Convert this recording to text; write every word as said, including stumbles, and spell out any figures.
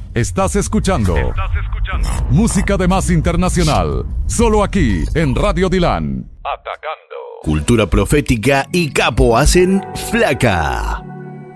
Estás escuchando. Estás escuchando. Música de más internacional. Solo aquí en Radio Dilan. Atacando. Cultura Profética y Capo hacen Flaca.